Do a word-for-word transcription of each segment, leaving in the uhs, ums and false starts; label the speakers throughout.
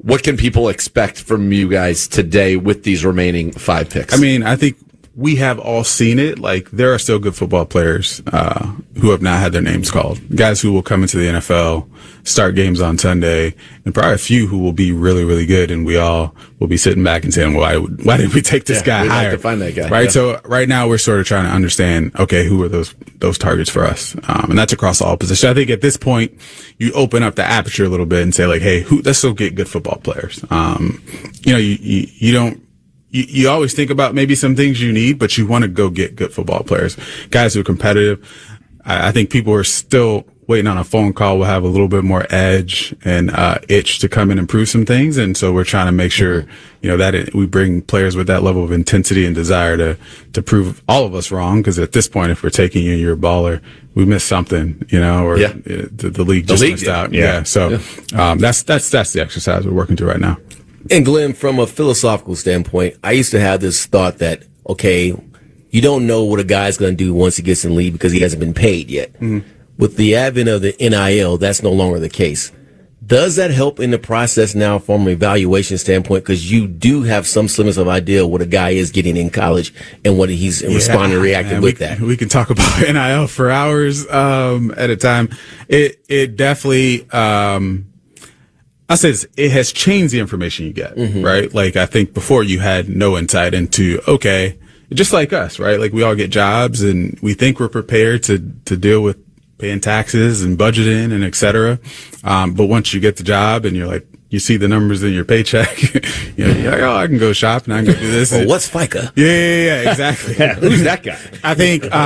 Speaker 1: what can people expect from you guys today with these remaining five picks?
Speaker 2: I mean, I think we have all seen it. Like, there are still good football players uh, who have not had their names called. Guys who will come into the N F L, start games on Sunday, and probably a few who will be really, really good. And we all will be sitting back and saying, why, why did we take this
Speaker 1: yeah,
Speaker 2: guy
Speaker 1: we'd
Speaker 2: higher?
Speaker 1: like to find that guy.
Speaker 2: Right.
Speaker 1: Yeah.
Speaker 2: So right now we're sort of trying to understand, okay, who are those, those targets for us? Um, and that's across all positions. I think at this point, you open up the aperture a little bit and say, like, hey, who, let's go get good football players. Um, you know, you, you, you don't, You, you always think about maybe some things you need, but you want to go get good football players, guys who are competitive. I, I think people are still waiting on a phone call will have a little bit more edge and uh, itch to come and improve some things. And so we're trying to make sure, you know, that it, we bring players with that level of intensity and desire to, to prove all of us wrong. Cause at this point, if we're taking you and you're a baller, we missed something, you know, or
Speaker 1: yeah.
Speaker 2: the, the league
Speaker 1: the
Speaker 2: just
Speaker 1: league
Speaker 2: missed
Speaker 1: did.
Speaker 2: out.
Speaker 1: Yeah.
Speaker 2: yeah. So, yeah. Um, that's, that's, that's the exercise we're working through right now.
Speaker 3: And Glenn, from a philosophical standpoint, I used to have this thought that, okay, you don't know what a guy's going to do once he gets in the league because he hasn't been paid yet. Mm-hmm. With the advent of the N I L, that's no longer the case. Does that help in the process now from an evaluation standpoint? Because you do have some semblance of idea what a guy is getting in college and what he's yeah, responding and reacting
Speaker 2: man,
Speaker 3: with
Speaker 2: we,
Speaker 3: that.
Speaker 2: We can talk about N I L for hours um, at a time. It it definitely, um, I say this, it has changed the information you get, mm-hmm. right? Like, I think before you had no insight into, okay, just like us, right? Like, we all get jobs and we think we're prepared to to deal with paying taxes and budgeting and et cetera. Um, but once you get the job and you're like, you see the numbers in your paycheck, you know, you're like, oh, I can go shop and I can go do this.
Speaker 3: Well, what's FICA?
Speaker 2: Yeah, yeah, yeah, exactly.
Speaker 1: yeah, who's that guy?
Speaker 2: I think, uh,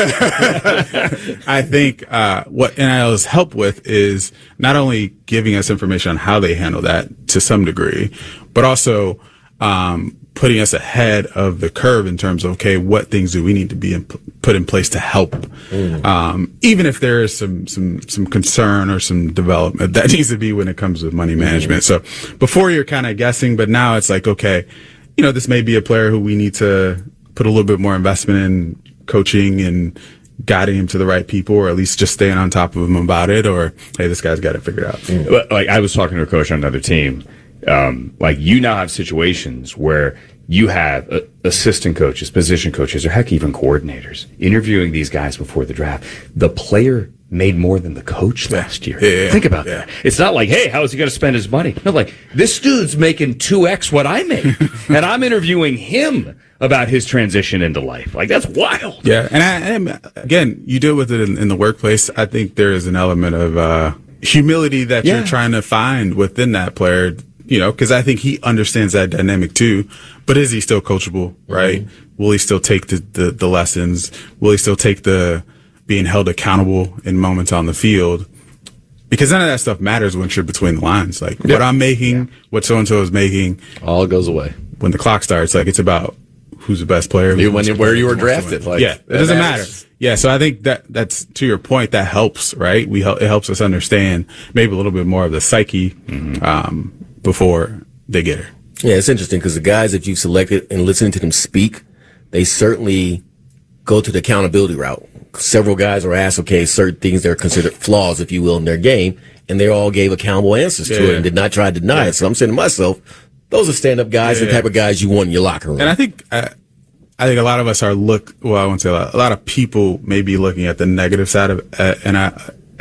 Speaker 2: I think, uh, what N I L has helped with is not only giving us information on how they handle that to some degree, but also, um, putting us ahead of the curve in terms of, okay, what things do we need to be in, put in place to help? Mm. Um, even if there is some, some, some concern or some development that needs to be when it comes to money management. Mm. So before you're kind of guessing, but now it's like, okay, you know, this may be a player who we need to put a little bit more investment in coaching and guiding him to the right people, or at least just staying on top of him about it, or, hey, this guy's got it figured out.
Speaker 4: Mm. Like, I was talking to a coach on another team. Um, like, you now have situations where you have uh, assistant coaches, position coaches, or heck, even coordinators interviewing these guys before the draft. The player made more than the coach last year.
Speaker 2: Yeah, yeah,
Speaker 4: Think about
Speaker 2: yeah.
Speaker 4: that. It's not like, hey, how is he going to spend his money? No, like, this dude's making two X what I make, and I'm interviewing him about his transition into life. Like, that's wild.
Speaker 2: Yeah, and, I, and again, you deal with it in, in the workplace. I think there is an element of uh, humility that yeah. you're trying to find within that player. You know, because I think he understands that dynamic too. But is he still coachable, right? Mm-hmm. Will he still take the, the, the lessons? Will he still take the being held accountable in moments on the field? Because none of that stuff matters once you're between the lines. Like, yep. what I'm making, yeah. what so-and-so is making.
Speaker 1: All goes away.
Speaker 2: When the clock starts, like, it's about who's the best player.
Speaker 1: You, when you, where you were drafted. Like,
Speaker 2: yeah, it doesn't
Speaker 1: matters.
Speaker 2: matter. Yeah, so I think that that's, to your point, that helps, right? We help, it helps us understand maybe a little bit more of the psyche, mm-hmm. um, before they get her.
Speaker 3: Yeah, it's interesting because the guys that you've selected and listening to them speak, they certainly go to the accountability route. Several guys are asked, okay, certain things that are considered flaws, if you will, in their game, and they all gave accountable answers
Speaker 2: yeah,
Speaker 3: to
Speaker 2: yeah.
Speaker 3: it and did not try to deny yeah. it. So I'm saying to myself, those are stand-up guys, yeah, the type of guys you want in your locker room.
Speaker 2: And I think I, I think a lot of us are look. Well, I won't say a lot. A lot of people may be looking at the negative side of uh, N I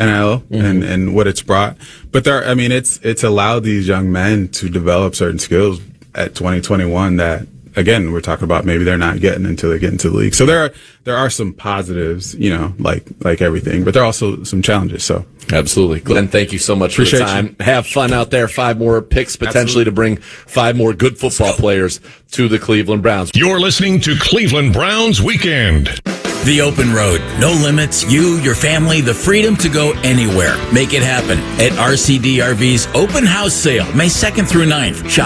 Speaker 2: L mm-hmm. and and what it's brought. But there, I mean, it's it's allowed these young men to develop certain skills at twenty twenty-one that, again, we're talking about maybe they're not getting until they get into the league. So there are there are some positives, you know, like like everything, but there are also some challenges. So
Speaker 1: absolutely, Glenn, thank you so much for
Speaker 2: Appreciate
Speaker 1: the time.
Speaker 2: You.
Speaker 1: Have fun out there. Five more picks potentially
Speaker 2: Absolutely.
Speaker 1: to bring five more good football players to the Cleveland Browns.
Speaker 5: You're listening to Cleveland Browns Weekend.
Speaker 6: The open road. No limits. You, your family, the freedom to go anywhere. Make it happen at R C D R V's open house sale, May second through ninth. Shop.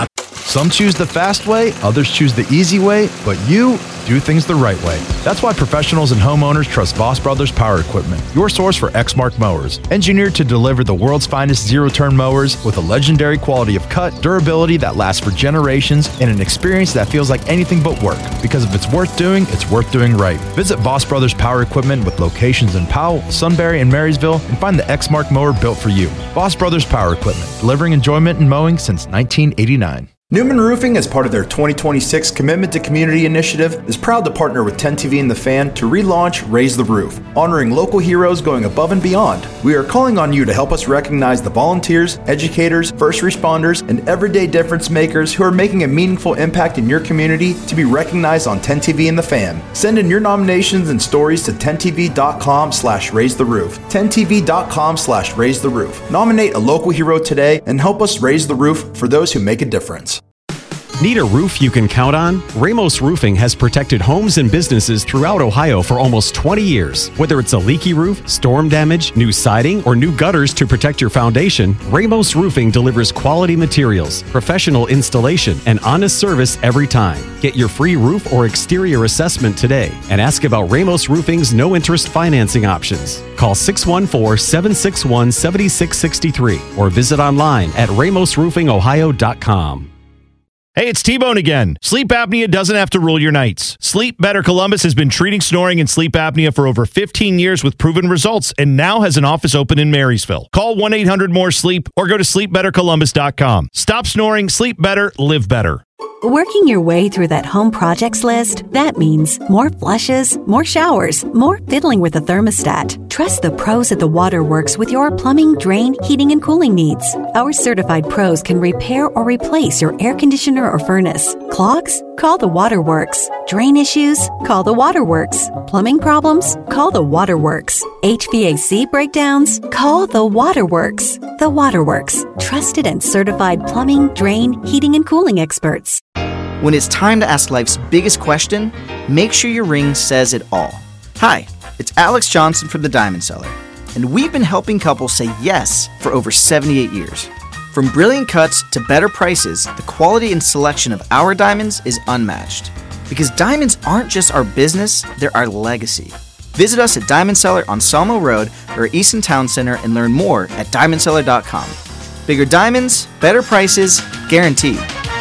Speaker 7: Some choose the fast way, others choose the easy way, but you do things the right way. That's why professionals and homeowners trust Voss Brothers Power Equipment, your source for Exmark mowers. Engineered to deliver the world's finest zero-turn mowers with a legendary quality of cut, durability that lasts for generations, and an experience that feels like anything but work. Because if it's worth doing, it's worth doing right. Visit Voss Brothers Power Equipment with locations in Powell, Sunbury, and Marysville, and find the Exmark mower built for you. Voss Brothers Power Equipment, delivering enjoyment in mowing since nineteen eighty-nine.
Speaker 8: Newman Roofing, as part of their twenty twenty-six Commitment to Community initiative, is proud to partner with ten T V and The Fan to relaunch Raise the Roof, honoring local heroes going above and beyond. We are calling on you to help us recognize the volunteers, educators, first responders, and everyday difference makers who are making a meaningful impact in your community to be recognized on ten T V and The Fan. Send in your nominations and stories to ten T V dot com slash raise the roof. ten T V dot com slash raise the roof. Nominate a local hero today and help us raise the roof for those who make a difference.
Speaker 9: Need a roof you can count on? Ramos Roofing has protected homes and businesses throughout Ohio for almost twenty years. Whether it's a leaky roof, storm damage, new siding, or new gutters to protect your foundation, Ramos Roofing delivers quality materials, professional installation, and honest service every time. Get your free roof or exterior assessment today and ask about Ramos Roofing's no-interest financing options. Call six one four, seven six one, seven six six three or visit online at ramos roofing ohio dot com.
Speaker 10: Hey, it's T-Bone again. Sleep apnea doesn't have to rule your nights. Sleep Better Columbus has been treating snoring and sleep apnea for over fifteen years with proven results and now has an office open in Marysville. Call one eight hundred more sleep or go to sleep better columbus dot com. Stop snoring, sleep better, live better.
Speaker 11: Working your way through that home projects list, that means more flushes, more showers, more fiddling with the thermostat. Trust the pros at the Waterworks with your plumbing, drain, heating, and cooling needs. Our certified pros can repair or replace your air conditioner or furnace. Clogs? Call the Waterworks. Drain issues? Call the Waterworks. Plumbing problems? Call the Waterworks. H V A C breakdowns? Call the Waterworks. The Waterworks. Trusted and certified plumbing, drain, heating, and cooling experts.
Speaker 12: When it's time to ask life's biggest question, make sure your ring says it all. Hi, it's Alex Johnson from The Diamond Seller, and we've been helping couples say yes for over seventy-eight years. From brilliant cuts to better prices, the quality and selection of our diamonds is unmatched. Because diamonds aren't just our business, they're our legacy. Visit us at Diamond Seller on Sawmill Road or Easton Town Center and learn more at diamond seller dot com. Bigger diamonds, better prices, guaranteed.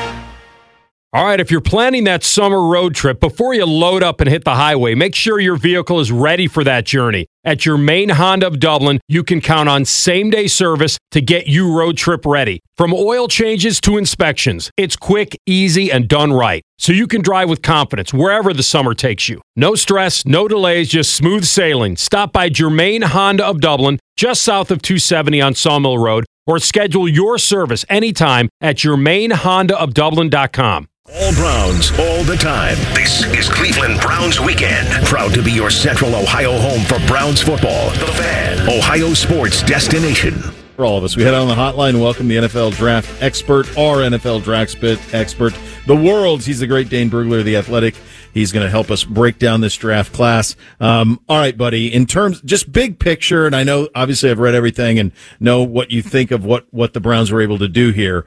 Speaker 13: All right, if you're planning that summer road trip, before you load up and hit the highway, make sure your vehicle is ready for that journey. At your main Honda of Dublin, you can count on same-day service to get you road trip ready. From oil changes to inspections, it's quick, easy, and done right. So you can drive with confidence wherever the summer takes you. No stress, no delays, just smooth sailing. Stop by Germain Honda of Dublin, just south of two seventy on Sawmill Road, or schedule your service anytime at germain honda of dublin dot com.
Speaker 5: All Browns, all the time. This is Cleveland Browns Weekend. Proud to be your Central Ohio home for Browns football. The Fan, Ohio sports destination.
Speaker 14: For all of us, we head on the hotline and welcome the N F L draft expert, our N F L draft expert, the world's. He's the great Dane Brugler, the Athletic. He's going to help us break down this draft class. Um, all right, buddy, in terms, just big picture, and I know, obviously, I've read everything and know what you think of what, what the Browns were able to do here.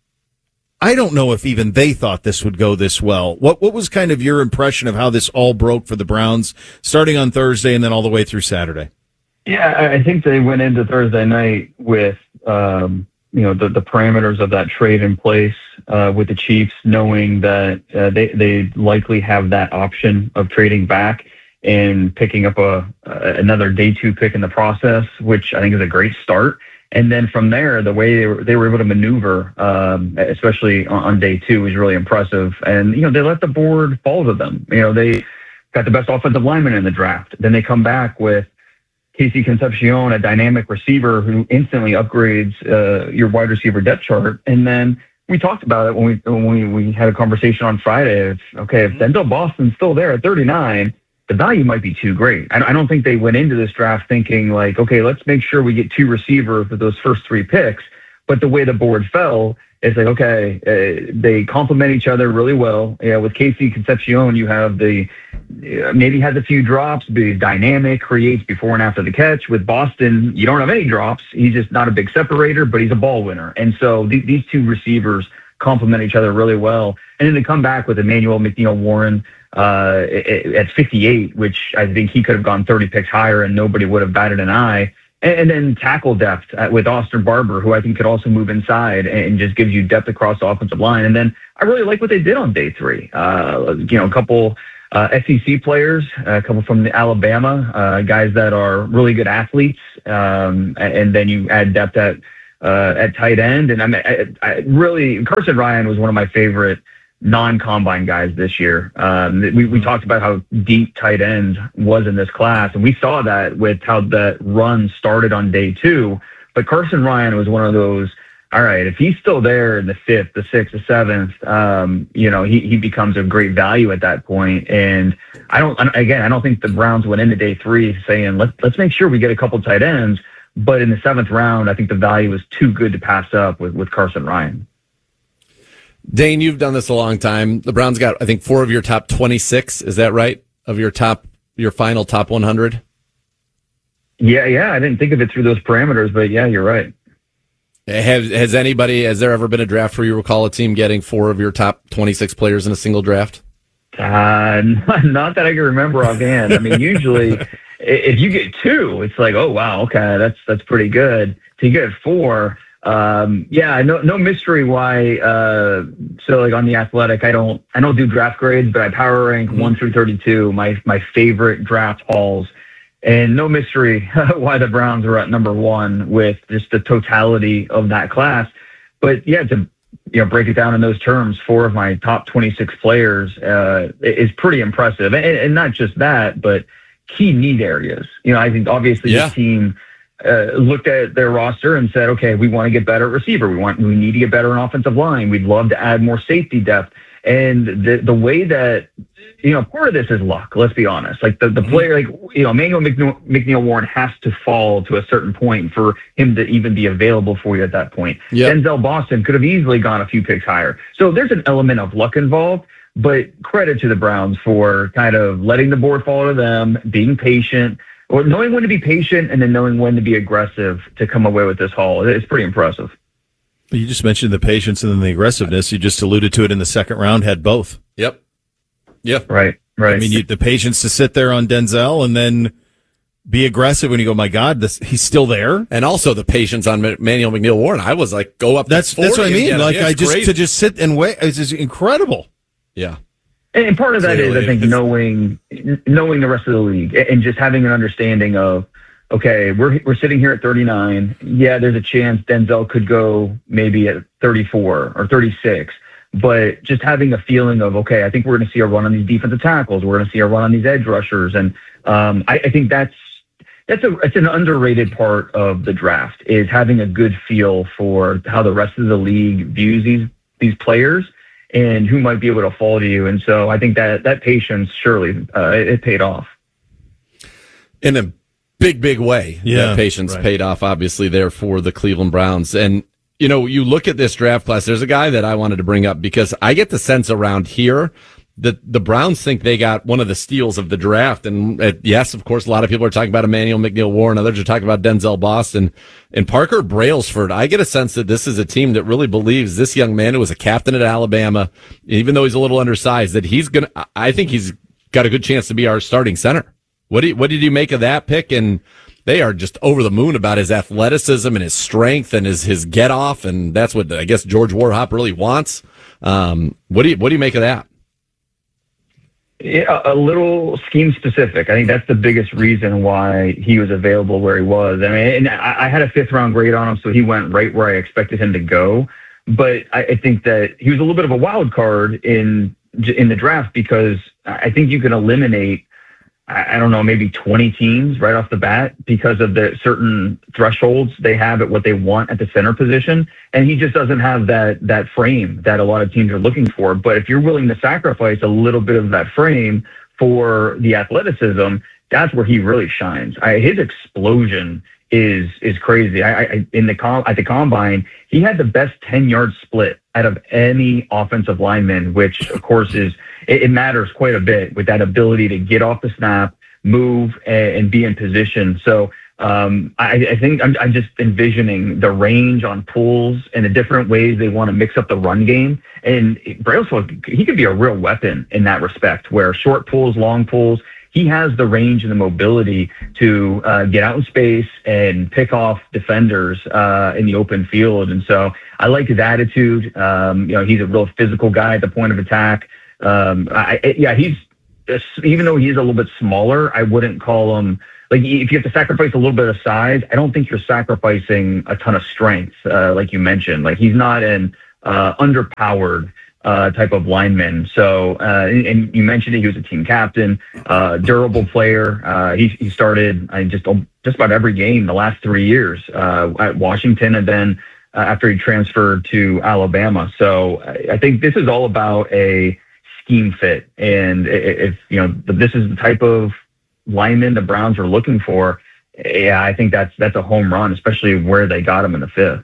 Speaker 14: I don't know if even they thought this would go this well. What what was kind of your impression of how this all broke for the Browns, starting on Thursday and then all the way through Saturday?
Speaker 15: Yeah, I think they went into Thursday night with um, you know the, the parameters of that trade in place uh, with the Chiefs, knowing that uh, they they likely have that option of trading back and picking up a uh, another day two pick in the process, which I think is a great start. And then from there, the way they were, they were able to maneuver, um, especially on, on day two, was really impressive. And, you know, they let the board fall to them. You know, they got the best offensive lineman in the draft. Then they come back with Casey Concepcion, a dynamic receiver who instantly upgrades uh, your wide receiver depth chart. And then we talked about it when we when we, we had a conversation on Friday. If, okay, if Denzel Boston's still there at thirty-nine, the value might be too great. I don't think they went into this draft thinking like, okay, let's make sure we get two receivers with those first three picks. But the way the board fell, it's like, okay, uh, they complement each other really well. Yeah, with Casey Concepcion, you have the uh, maybe has a few drops, but he's dynamic, creates before and after the catch. With Boston, you don't have any drops. He's just not a big separator, but he's a ball winner. And so th- these two receivers complement each other really well. And then to come back with Emmanuel McNeil-Warren uh, at fifty-eight, which I think he could have gone thirty picks higher and nobody would have batted an eye. And then tackle depth with Austin Barber, who I think could also move inside and just gives you depth across the offensive line. And then I really like what they did on day three. Uh, you know, a couple uh, S E C players, a couple from Alabama, uh, guys that are really good athletes. Um, and then you add depth at uh, at tight end. And I mean, I, I really, Carson Ryan was one of my favorite non-combine guys this year. Um, we, we talked about how deep tight end was in this class, and we saw that with how the run started on day two. But Carson Ryan was one of those, all right, if he's still there in the fifth, the sixth, the seventh, um, you know, he, he becomes a great value at that point. And I don't, again, I don't think the Browns went into day three saying, let's, let's make sure we get a couple tight ends. But in the seventh round, I think the value was too good to pass up with, with Carson Ryan.
Speaker 1: Dane, you've done this a long time. The Browns got, I think, four of your top twenty-six. Is that right? Of your top, your final top one hundred?
Speaker 15: Yeah, yeah. I didn't think of it through those parameters, but yeah, you're right.
Speaker 1: Has, has anybody, has there ever been a draft where you recall a team getting four of your top twenty-six players in a single draft?
Speaker 15: Uh, not that I can remember offhand. I mean, usually if you get two, it's like, oh, wow, okay, that's that's pretty good. To get four, Um, yeah, no, no mystery why. Uh, so like on The Athletic, I don't, I don't do draft grades, but I power rank mm-hmm. one through thirty-two, my, my favorite draft hauls, and no mystery why the Browns are at number one with just the totality of that class. But yeah, to, you know, break it down in those terms, four of my top twenty-six players, uh, is pretty impressive. And, and not just that, but key need areas. You know, I think obviously yeah. the team, Uh, looked at their roster and said, okay, we want to get better at receiver. We want, we need to get better in offensive line. We'd love to add more safety depth. And the the way that, you know, part of this is luck. Let's be honest. Like the, the mm-hmm. player, like, you know, Emmanuel McNeil, McNeil-Warren has to fall to a certain point for him to even be available for you at that point. Yep. Denzel Boston could have easily gone a few picks higher. So there's an element of luck involved, but credit to the Browns for kind of letting the board fall to them, being patient, or knowing when to be patient and then knowing when to be aggressive to come away with this haul. It's pretty impressive.
Speaker 14: You just mentioned the patience and then the aggressiveness. You just alluded to it in the second round, had both.
Speaker 1: Yep. Yep.
Speaker 15: Right, right.
Speaker 14: I mean, you, the patience to sit there on Denzel and then be aggressive when you go, my God, this, he's still there.
Speaker 1: And also the patience on Emmanuel McNeil-Warren. I was like, go up
Speaker 14: that's,
Speaker 1: to
Speaker 14: That's what I mean. Like,
Speaker 1: yeah,
Speaker 14: I just,
Speaker 1: great.
Speaker 14: to just sit and wait, it's just incredible.
Speaker 1: Yeah.
Speaker 15: And part of that Clearly. is, I think, knowing knowing the rest of the league and just having an understanding of, okay, we're we're sitting here at thirty-nine. Yeah, there's a chance Denzel could go maybe at thirty-four or thirty-six. But just having a feeling of, okay, I think we're going to see a run on these defensive tackles. We're going to see a run on these edge rushers. And um, I, I think that's that's a it's an underrated part of the draft, is having a good feel for how the rest of the league views these these players and who might be able to fall to you. And so I think that that patience, surely, uh, it, it paid off.
Speaker 1: In a big, big way.
Speaker 14: Yeah,
Speaker 1: that patience
Speaker 14: right.
Speaker 1: paid off, obviously, there for the Cleveland Browns. And, you know, you look at this draft class, there's a guy that I wanted to bring up because I get the sense around here that the Browns think they got one of the steals of the draft. And uh, yes, of course, a lot of people are talking about Emmanuel McNeil-Warren. Others are talking about Denzel Boston and Parker Brailsford. I get a sense that this is a team that really believes this young man who was a captain at Alabama, even though he's a little undersized, that he's going to, I think he's got a good chance to be our starting center. What do you, what did you make of that pick? And they are just over the moon about his athleticism and his strength and his, his get off. And that's what I guess George Warhop really wants. Um, what do you, what do you make of that?
Speaker 15: Yeah, a little scheme specific. I think that's the biggest reason why he was available where he was. I mean, and I, I had a fifth round grade on him, so he went right where I expected him to go. But I, I think that he was a little bit of a wild card in in the draft because I think you can eliminate, I don't know, maybe twenty teams right off the bat because of the certain thresholds they have at what they want at the center position. And he just doesn't have that that frame that a lot of teams are looking for. But if you're willing to sacrifice a little bit of that frame for the athleticism, that's where he really shines. I, his explosion is is crazy. I, I in the com, at the combine, he had the best ten-yard split out of any offensive lineman, which of course is it, it matters quite a bit with that ability to get off the snap, move, and, and be in position. So um, I, I think I'm, I'm just envisioning the range on pulls and the different ways they want to mix up the run game. And Brailsford, he could be a real weapon in that respect, where short pulls, long pulls, he has the range and the mobility to uh, get out in space and pick off defenders uh, in the open field. And so I like his attitude. Um, you know, he's a real physical guy at the point of attack. Um, I, yeah, he's, even though he's a little bit smaller, I wouldn't call him, like, if you have to sacrifice a little bit of size, I don't think you're sacrificing a ton of strength, uh, like you mentioned. Like, he's not an uh, underpowered uh, type of lineman. So, uh, and, and you mentioned it, he was a team captain, uh, durable player. Uh, he, he started I just just about every game the last three years uh, at Washington, and then uh, after he transferred to Alabama. So I, I think this is all about a scheme fit. And if, you know, this is the type of lineman the Browns are looking for, yeah, I think that's that's a home run, especially where they got him in the fifth.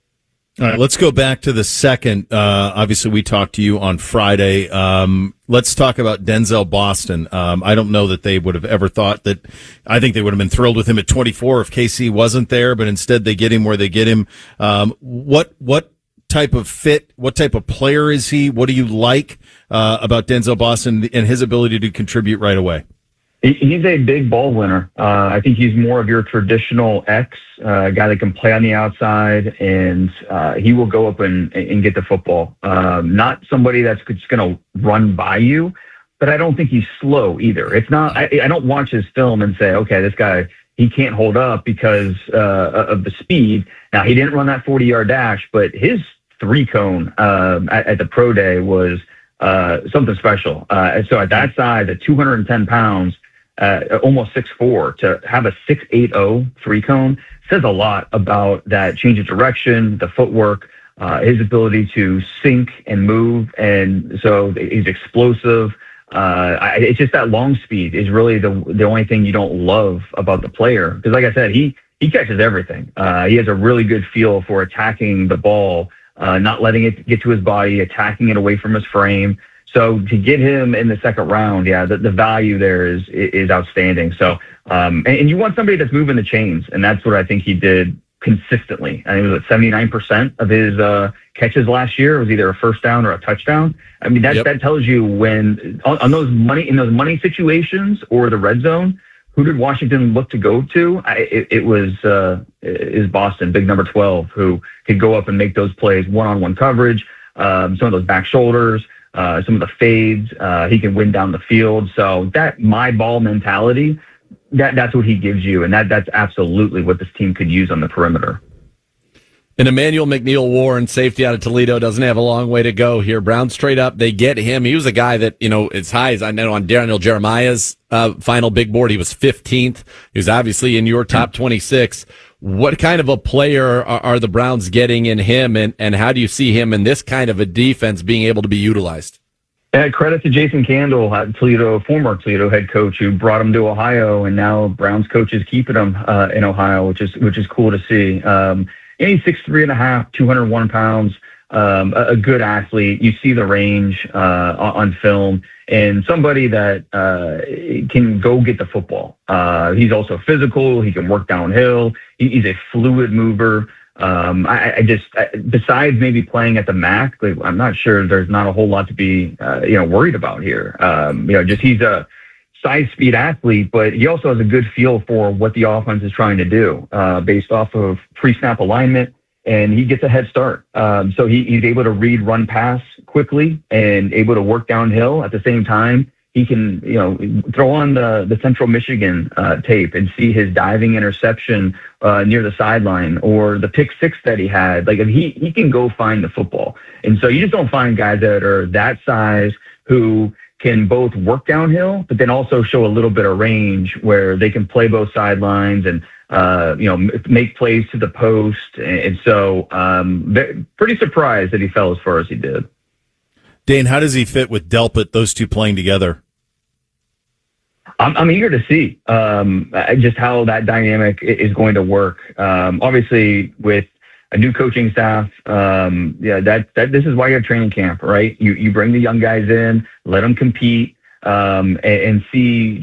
Speaker 14: All right, let's go back to the second. Uh, obviously, we talked to you on Friday. Um, let's talk about Denzel Boston. Um, I don't know that they would have ever thought that. I think they would have been thrilled with him at twenty-four if K C wasn't there, but instead they get him where they get him. Um, what what type of fit? What type of player is he? What do you like uh, about Denzel Boston and his ability to contribute right away?
Speaker 15: He's a big ball winner. Uh, I think he's more of your traditional X, uh, guy that can play on the outside, and uh, he will go up and, and get the football. Um, not somebody that's just going to run by you, but I don't think he's slow either. It's not. I, I don't watch his film and say, okay, this guy, he can't hold up because uh, of the speed. Now, he didn't run that forty-yard dash, but his three cone um, at, at the pro day was uh, something special. Uh, so at that size, at two hundred ten pounds, Uh, almost six four, to have a six eighty three cone says a lot about that change of direction, the footwork, uh, his ability to sink and move. And so he's explosive. Uh, I, it's just that long speed is really the the only thing you don't love about the player. Because like I said, he, he catches everything. Uh, he has a really good feel for attacking the ball, uh, not letting it get to his body, attacking it away from his frame. So to get him in the second round, yeah, the, the value there is is outstanding. So, um, and, and you want somebody that's moving the chains, and that's what I think he did consistently. I think it was at seventy-nine percent of his uh, catches last year. It was either a first down or a touchdown. I mean, that yep. that tells you when on, on those money in those money situations or the red zone, who did Washington look to go to? I, it, it was uh, is Boston, big number twelve, who could go up and make those plays, one-on-one coverage, um, some of those back shoulders. Uh, some of the fades, uh, he can win down the field. So that my ball mentality, that that's what he gives you. And that that's absolutely what this team could use on the perimeter.
Speaker 1: And Emmanuel McNeil Warren, safety out of Toledo, doesn't have a long way to go here. Browns straight up, they get him. He was a guy that, you know, as high as I know on Daniel Jeremiah's uh, final big board, he was fifteenth. He was obviously in your top twenty-six. What kind of a player are, are the Browns getting in him, and, and how do you see him in this kind of a defense being able to be utilized?
Speaker 15: Yeah, credit to Jason Candle, Toledo, former Toledo head coach, who brought him to Ohio, and now Browns coaches keeping him uh, in Ohio, which is which is cool to see. Um, and he's six three and a half, two hundred one pounds, um, a, a good athlete. You see the range uh, on, on film, and somebody that uh, can go get the football. Uh, he's also physical. He can work downhill. He, he's a fluid mover. Um, I, I just, I, besides maybe playing at the M A C, like, I'm not sure there's not a whole lot to be, uh, you know, worried about here. Um, you know, just he's a size speed athlete, but he also has a good feel for what the offense is trying to do, uh, based off of pre-snap alignment, and he gets a head start. Um, so he, he's able to read run pass quickly and able to work downhill at the same time. He can, you know, throw on the, the Central Michigan uh, tape and see his diving interception uh, near the sideline, or the pick six that he had. Like, he, he can go find the football. And so you just don't find guys that are that size who can both work downhill, but then also show a little bit of range where they can play both sidelines and, uh, you know, make plays to the post. And so um, pretty surprised that he fell as far as he did.
Speaker 14: Dane, how does he fit with Delpit, those two playing together?
Speaker 15: I'm, I'm eager to see um, just how that dynamic is going to work. Um, obviously, with a new coaching staff, um, yeah, that that this is why you have training camp, right? You you bring the young guys in, let them compete, um, and, and see just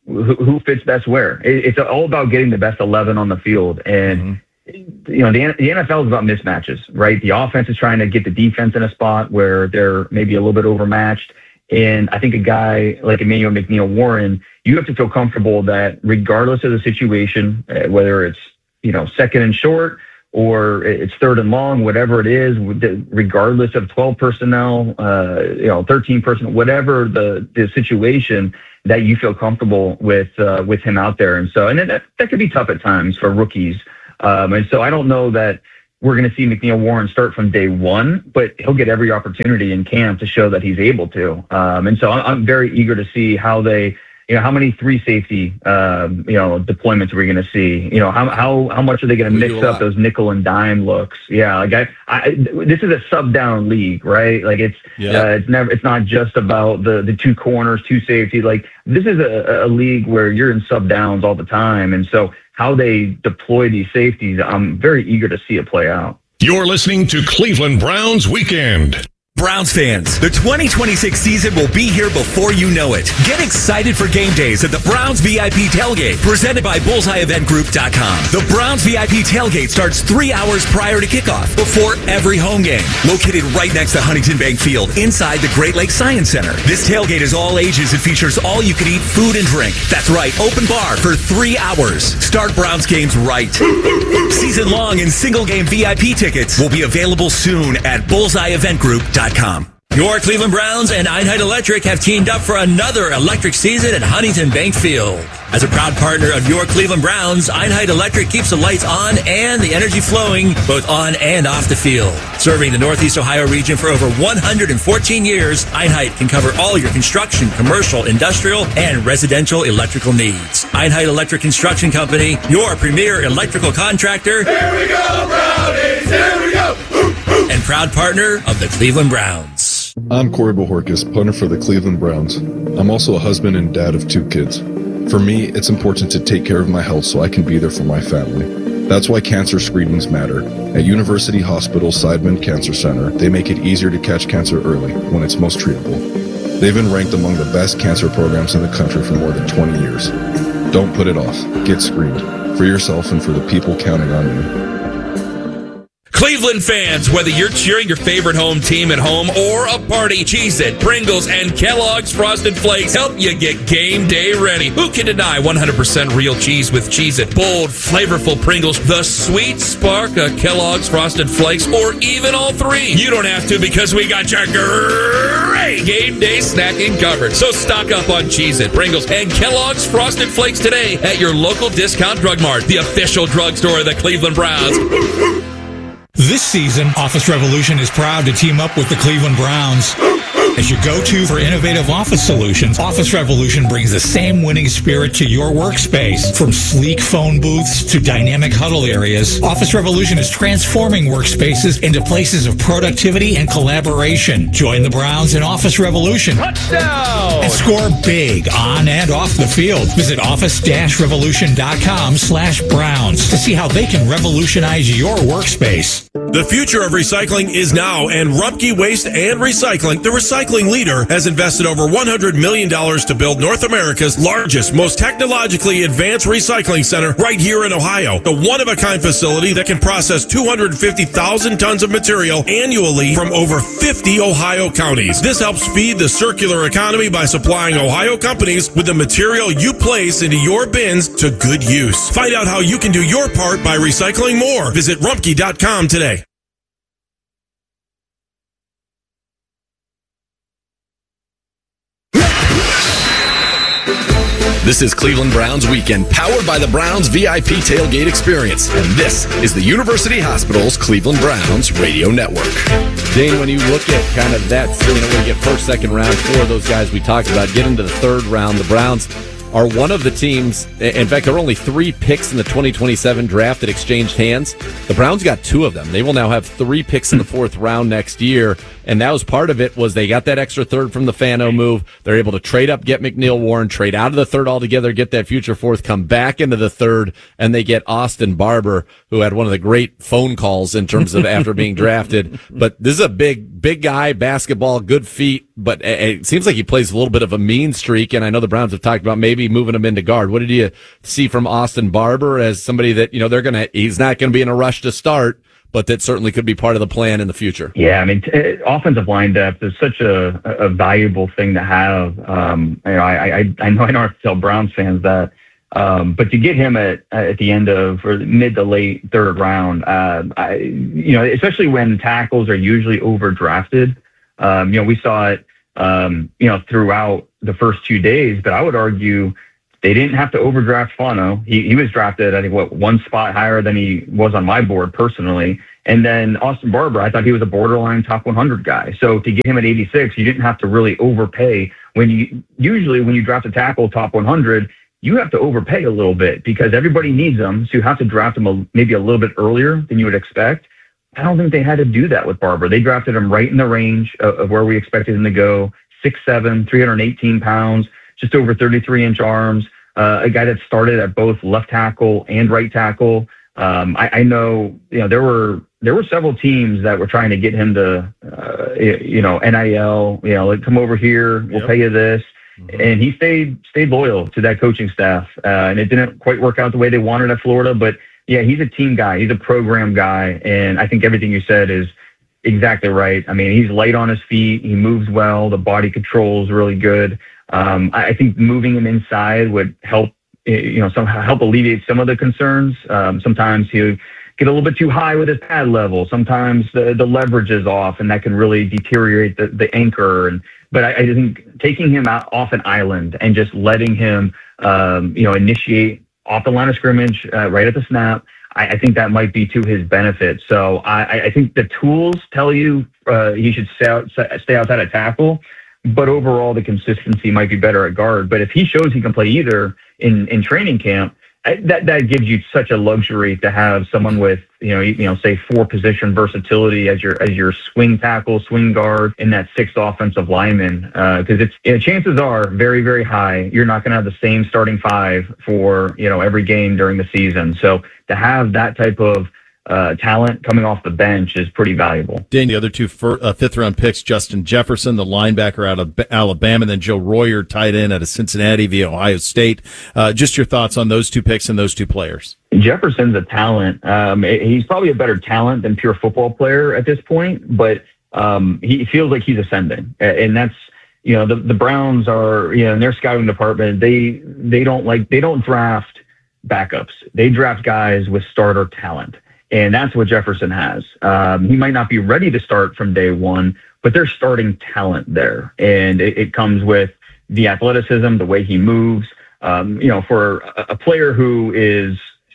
Speaker 15: who, who fits best where. It, it's all about getting the best eleven on the field. And, mm-hmm. you know, the, the N F L is about mismatches, right? The offense is trying to get the defense in a spot where they're maybe a little bit overmatched. And I think a guy like Emmanuel McNeil-Warren, you have to feel comfortable that regardless of the situation, uh, whether it's, you know, second and short or it's third and long, whatever it is, regardless of twelve personnel, uh, you know, thirteen personnel, whatever the, the situation, that you feel comfortable with uh, with him out there. And so, and that, that could be tough at times for rookies. Um, and so I don't know that we're going to see McNeil-Warren start from day one, but he'll get every opportunity in camp to show that he's able to. Um, and so I'm, I'm very eager to see how they, you know, how many three safety, um, you know, deployments are we going to see? You know, how how how much are they going to mix up those nickel and dime looks? Yeah, like I, I this is a sub down league, right? Like it's yeah. uh, it's never it's not just about the the two corners, two safety. Like this is a, a league where you're in sub downs all the time, and so how they deploy these safeties, I'm very eager to see it play out.
Speaker 5: You're listening to Cleveland Browns Weekend.
Speaker 16: Browns fans, the twenty twenty-six season will be here before you know it. Get excited for game days at the Browns V I P Tailgate, presented by bullseye event group dot com. The Browns V I P Tailgate starts three hours prior to kickoff, before every home game. Located right next to Huntington Bank Field, inside the Great Lakes Science Center. This tailgate is all ages and features all-you-can-eat food and drink. That's right, open bar for three hours. Start Browns games right. Season-long and single-game V I P tickets will be available soon at bullseye event group dot com. Your Cleveland Browns and Einheit Electric have teamed up for another electric season at Huntington Bank Field. As a proud partner of your Cleveland Browns, Einheit Electric keeps the lights on and the energy flowing both on and off the field. Serving the Northeast Ohio region for over one hundred fourteen years, Einheit can cover all your construction, commercial, industrial, and residential electrical needs. Einheit Electric Construction Company, your premier electrical contractor.
Speaker 17: Here we go, Brownies! Here we go!
Speaker 16: And proud partner of the Cleveland Browns.
Speaker 18: I'm Corey Bohorkis, punter for the Cleveland Browns. I'm also a husband and dad of two kids. For me, it's important to take care of my health so I can be there for my family. That's why cancer screenings matter. At University Hospital Seidman Cancer Center, they make it easier to catch cancer early when it's most treatable. They've been ranked among the best cancer programs in the country for more than twenty years. Don't put it off. Get screened. For yourself and for the people counting on you.
Speaker 19: Cleveland fans, whether you're cheering your favorite home team at home or a party, Cheez-It, Pringles, and Kellogg's Frosted Flakes help you get game day ready. Who can deny one hundred percent real cheese with Cheez-It? Bold, flavorful Pringles, the sweet spark of Kellogg's Frosted Flakes, or even all three. You don't have to because we got your great game day snacking covered. So stock up on Cheez-It, Pringles, and Kellogg's Frosted Flakes today at your local discount drug mart, the official drugstore of the Cleveland Browns.
Speaker 20: This season, Office Revolution is proud to team up with the Cleveland Browns. As your go-to for innovative office solutions, Office Revolution brings the same winning spirit to your workspace. From sleek phone booths to dynamic huddle areas, Office Revolution is transforming workspaces into places of productivity and collaboration. Join the Browns in Office Revolution.
Speaker 19: Touchdown!
Speaker 20: And score big on and off the field. Visit office revolution dot com slash Browns to see how they can revolutionize your workspace.
Speaker 21: The future of recycling is now, and Rumpke Waste and Recycling, the recycling leader, has invested over one hundred million dollars to build North America's largest, most technologically advanced recycling center right here in Ohio. The one-of-a-kind facility that can process two hundred fifty thousand tons of material annually from over fifty Ohio counties. This helps feed the circular economy by supplying Ohio companies with the material you place into your bins to good use. Find out how you can do your part by recycling more. Visit rumpke dot com today.
Speaker 1: This is Cleveland Browns Weekend, powered by the Browns V I P Tailgate Experience. And this is the University Hospital's Cleveland Browns Radio Network. Dane, when you look at kind of that, you know, when you get first, second round, four of those guys we talked about, get into the third round, the Browns are one of the teams. In fact, there are only three picks in the twenty twenty-seven draft that exchanged hands. The Browns got two of them. They will now have three picks in the fourth round next year, and that was part of it. Was they got that extra third from the Fano move. They're able to trade up, get McNeil-Warren, trade out of the third altogether, get that future fourth, come back into the third, and they get Austin Barber, who had one of the great phone calls in terms of after being drafted. But this is a big, big guy, basketball, good feet, but it seems like he plays a little bit of a mean streak, and I know the Browns have talked about maybe moving him into guard. What did you see from Austin Barber as somebody that, you know, they're going to, he's not going to be in a rush to start, but that certainly could be part of the plan in the future?
Speaker 15: Yeah, I mean, t- offensive line depth is such a, a valuable thing to have. Um, you know, I, I, I know I don't have to tell Browns fans that, um, but to get him at at the end of or mid to late third round, uh, I, you know, especially when tackles are usually overdrafted. Um, you know, we saw it, um, you know, throughout the first two days, but I would argue they didn't have to overdraft Fano. He, he was drafted, I think, what, one spot higher than he was on my board personally. And then Austin Barber, I thought he was a borderline top one hundred guy. So to get him at eighty-six, you didn't have to really overpay. When you usually when you draft a tackle top one hundred, you have to overpay a little bit because everybody needs them. So you have to draft them a, maybe a little bit earlier than you would expect. I don't think they had to do that with Barber. They drafted him right in the range of, of where we expected him to go. six seven, three hundred eighteen pounds, just over thirty-three inch arms, uh, a guy that started at both left tackle and right tackle. Um, I, I know, you know, there were, there were several teams that were trying to get him to, uh, you know, N I L, you know, like, come over here, we'll yep. pay you this. Mm-hmm. And he stayed, stayed loyal to that coaching staff. Uh, and it didn't quite work out the way they wanted at Florida, but yeah, he's a team guy. He's a program guy. And I think everything you said is exactly right. I mean, he's light on his feet. He moves well. The body control is really good. Um, I, I think moving him inside would help, you know, somehow help alleviate some of the concerns. Um, sometimes he'll get a little bit too high with his pad level. Sometimes the, the leverage is off, and that can really deteriorate the, the anchor. And but I, I think taking him out off an island and just letting him, um, you know, initiate off the line of scrimmage uh, right at the snap, I, I think that might be to his benefit. So I, I think the tools tell you uh, he should stay, out, stay outside of tackle, but overall the consistency might be better at guard. But if he shows he can play either in, in training camp, that that gives you such a luxury to have someone with, you know, you know, say four position versatility as your as your swing tackle, swing guard, and that sixth offensive lineman. Because uh, it's you know, chances are very very high you're not going to have the same starting five for you know every game during the season. So to have that type of Uh, talent coming off the bench is pretty valuable.
Speaker 14: Dan, the other two fir- uh, fifth round picks, Justin Jefferson, the linebacker out of B- Alabama, and then Joe Royer, tight end out of Cincinnati via Ohio State. Uh, just your thoughts on those two picks and those two players.
Speaker 15: Jefferson's a talent. Um, he's probably a better talent than pure football player at this point, but um, he feels like he's ascending. And that's, you know, the, the Browns are, you know, in their scouting department, they, they don't like, they don't draft backups. They draft guys with starter talent. And that's what Jefferson has. Um, he might not be ready to start from day one, but there's starting talent there. And it, it comes with the athleticism, the way he moves. Um, you know, for a, a player who is,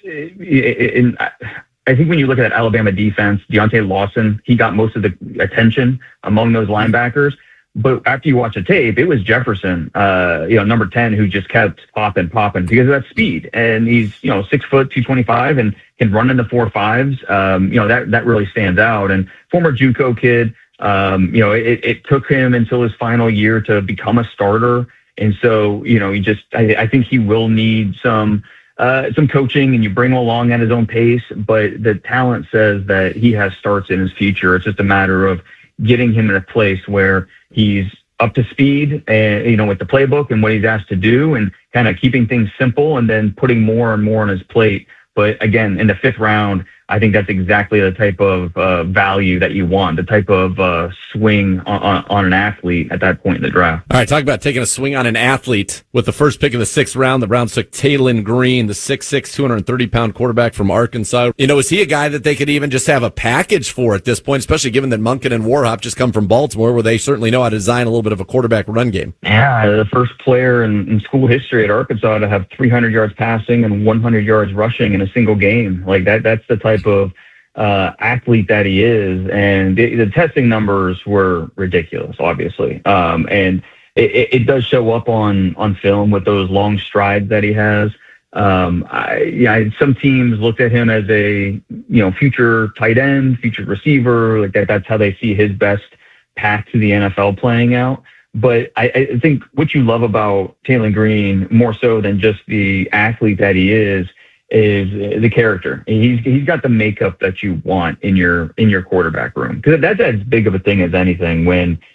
Speaker 15: in, I think when you look at that Alabama defense, Deontay Lawson, he got most of the attention among those linebackers. But after you watch the tape, it was Jefferson, uh, you know, number ten, who just kept popping, popping because of that speed. And he's, you know, six foot, two twenty-five, and can run into four fives. Um, you know, that, that really stands out. And former JUCO kid, um, you know, it, it took him until his final year to become a starter. And so, you know, he just, I, I think he will need some, uh, some coaching, and you bring him along at his own pace. But the talent says that he has starts in his future. It's just a matter of getting him in a place where he's up to speed and, you know, with the playbook and what he's asked to do, and kind of keeping things simple and then putting more and more on his plate. But again, in the fifth round, I think that's exactly the type of uh, value that you want, the type of uh, swing on, on, on an athlete at that point in the draft.
Speaker 1: All right, talk about taking a swing on an athlete. With the first pick of the sixth round, the Browns took Taylon Green, the six six, two hundred thirty pound quarterback from Arkansas. You know, is he a guy that they could even just have a package for at this point, especially given that Monken and Warhop just come from Baltimore, where they certainly know how to design a little bit of a quarterback run game?
Speaker 15: Yeah, the first player in, in school history at Arkansas to have three hundred yards passing and one hundred yards rushing in a single game. Like that, that's the type of uh, athlete that he is. And the, the testing numbers were ridiculous, obviously. Um, and it, it does show up on, on film with those long strides that he has. Um, I, yeah, some teams looked at him as a, you know, future tight end, future receiver, like that. That's how they see his best path to the N F L playing out. But I, I think what you love about Taylon Green, more so than just the athlete that he is, is the character. He's he's got the makeup that you want in your in your quarterback room, because that's as big of a thing as anything when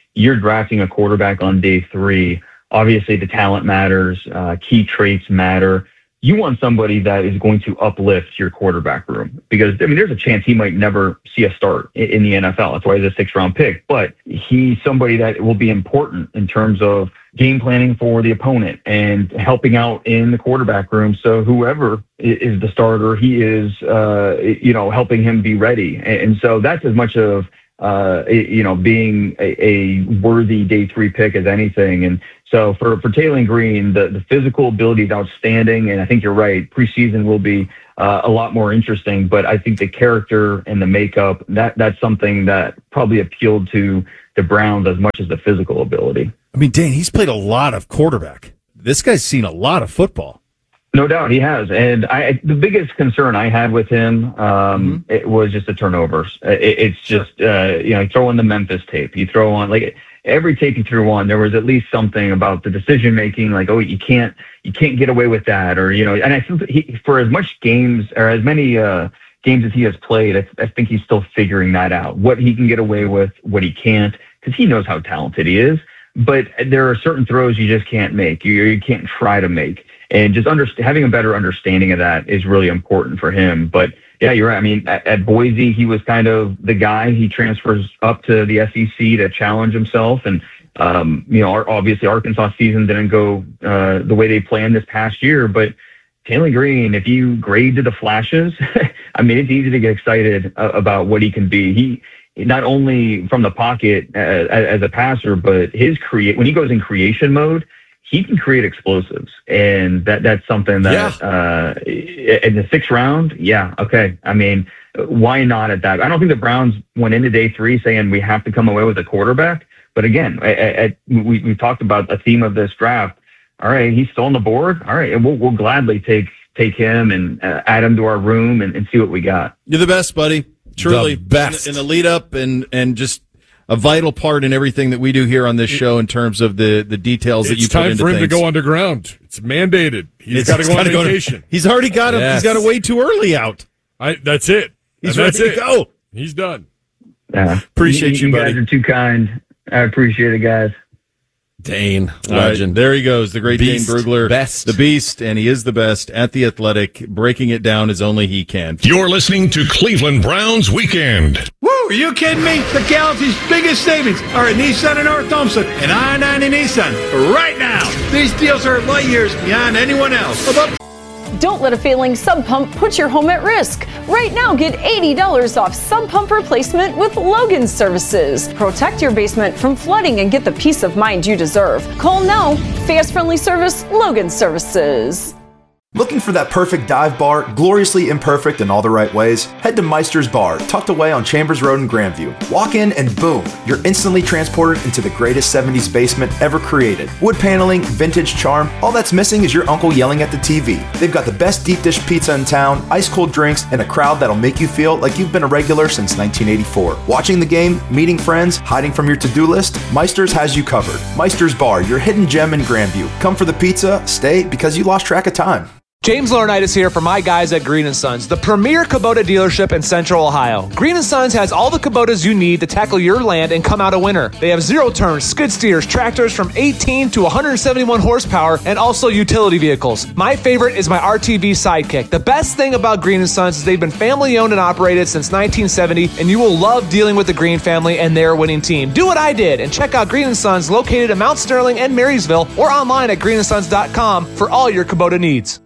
Speaker 15: you're drafting a quarterback on day three. Obviously, the talent matters. Uh, key traits matter. You want somebody that is going to uplift your quarterback room because, I mean, there's a chance he might never see a start in, in the N F L. That's why he's a six-round pick. But he's somebody that will be important in terms of game planning for the opponent and helping out in the quarterback room. So whoever is the starter, he is, uh, you know, helping him be ready. And, and so that's as much of, uh, you know, being a, a worthy day three pick as anything. And so for, for Taylen Green, the, the physical ability is outstanding. And I think you're right. Preseason will be uh, a lot more interesting, but I think the character and the makeup, that that's something that probably appealed to the Browns as much as the physical ability.
Speaker 14: I mean, Dane, he's played a lot of quarterback. This guy's seen a lot of football.
Speaker 15: No doubt he has. And I, the biggest concern I had with him, um, mm-hmm. it was just the turnovers. It, it's just, uh, you know, you throw in the Memphis tape, you throw on like every tape you threw on, there was at least something about the decision making, like, oh, you can't, you can't get away with that. Or, you know, and I think that he, for as much games or as many, uh, games as he has played, I, I think he's still figuring that out, what he can get away with, what he can't, because he knows how talented he is. But there are certain throws you just can't make. You, you can't try to make. And just under, having a better understanding of that is really important for him. But yeah, you're right. I mean, at, at Boise, he was kind of the guy. He transfers up to the S E C to challenge himself. And, um, you know, our, obviously Arkansas season didn't go uh, the way they planned this past year. But Taylen Green, if you grade to the flashes, I mean, it's easy to get excited uh, about what he can be. He not only from the pocket uh, as a passer, but his create when he goes in creation mode, he can create explosives, and that that's something that yeah. uh, in the sixth round, yeah, okay. I mean, why not at that? I don't think the Browns went into day three saying we have to come away with a quarterback. But again, at, at, we we talked about a theme of this draft. All right, he's still on the board. All right, and we'll we'll gladly take take him and uh, add him to our room and, and see what we got.
Speaker 14: You're the best, buddy. Truly,
Speaker 1: the best
Speaker 14: in, in the lead up and and just a vital part in everything that we do here on this show in terms of the, the details
Speaker 4: it's
Speaker 14: that you put into
Speaker 4: things. It's time for him
Speaker 14: things.
Speaker 4: to go underground. It's mandated. He's got to go on vacation.
Speaker 14: Go, he's already got him.
Speaker 1: Yes.
Speaker 14: He's got a way too early out.
Speaker 4: I, that's it.
Speaker 14: He's
Speaker 4: and
Speaker 14: ready
Speaker 4: that's
Speaker 14: to
Speaker 4: it.
Speaker 14: go.
Speaker 4: He's done.
Speaker 15: Yeah.
Speaker 14: Appreciate you,
Speaker 15: you, you
Speaker 14: buddy.
Speaker 15: guys are too kind. I appreciate it, guys.
Speaker 1: Dane,
Speaker 14: legend. Right, there he goes, the great
Speaker 1: Beast,
Speaker 14: Dane Brugler.
Speaker 1: Best.
Speaker 14: The Beast, and he is the best at The Athletic, breaking it down as only he can.
Speaker 5: You're listening to Cleveland Browns Weekend.
Speaker 17: Woo, are you kidding me? The galaxy's biggest savings are at Nissan in North Thompson and I ninety Nissan right now. These deals are light years beyond anyone else. About-
Speaker 22: Don't let a failing sump pump put your home at risk. Right now, get eighty dollars off sump pump replacement with Logan Services. Protect your basement from flooding and get the peace of mind you deserve. Call now. Fast, friendly service, Logan Services.
Speaker 8: Looking for that perfect dive bar, gloriously imperfect in all the right ways? Head to Meister's Bar, tucked away on Chambers Road in Grandview. Walk in and boom, you're instantly transported into the greatest seventies basement ever created. Wood paneling, vintage charm, all that's missing is your uncle yelling at the T V. They've got the best deep dish pizza in town, ice cold drinks, and a crowd that'll make you feel like you've been a regular since nineteen eighty-four. Watching the game, meeting friends, hiding from your to-do list, Meister's has you covered. Meister's Bar, your hidden gem in Grandview. Come for the pizza, stay because you lost track of time.
Speaker 23: James Laurinaitis here for my guys at Green and Sons, the premier Kubota dealership in Central Ohio. Green and Sons has all the Kubotas you need to tackle your land and come out a winner. They have zero-turn skid steers, tractors from eighteen to one hundred seventy-one horsepower, and also utility vehicles. My favorite is my R T V Sidekick. The best thing about Green and Sons is they've been family-owned and operated since nineteen seventy, and you will love dealing with the Green family and their winning team. Do what I did and check out Green and Sons located in Mount Sterling and Marysville or online at green and sons dot com for all your Kubota needs.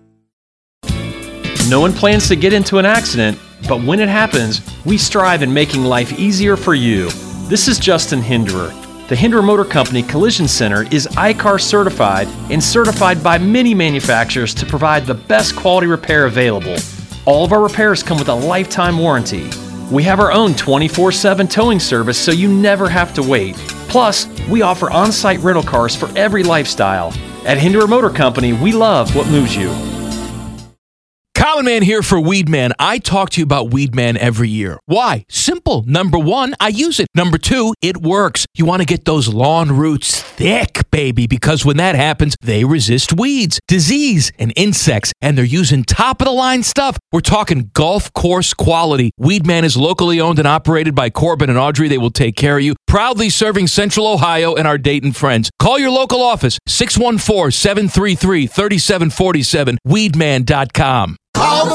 Speaker 9: No one plans to get into an accident, but when it happens, we strive in making life easier for you. This is Justin Hinderer. The Hinderer Motor Company Collision Center is I C A R certified and certified by many manufacturers to provide the best quality repair available. All of our repairs come with a lifetime warranty. We have our own twenty-four seven towing service so you never have to wait. Plus, we offer on-site rental cars for every lifestyle. At Hinderer Motor Company, we love what moves you.
Speaker 24: College
Speaker 2: Man here for Weed Man. I talk to you about Weed Man every year. Why? Simple. Number one, I use it. Number two, it works. You want to get those lawn roots thick, baby, because when that happens, they resist weeds, disease, and insects, and they're using top-of-the-line stuff. We're talking golf course quality. Weed Man is locally owned and operated by Corbin and Audrey. They will take care of you. Proudly serving Central Ohio and our Dayton friends. Call your local office, six one four, seven three three, three seven four seven, weed man dot com.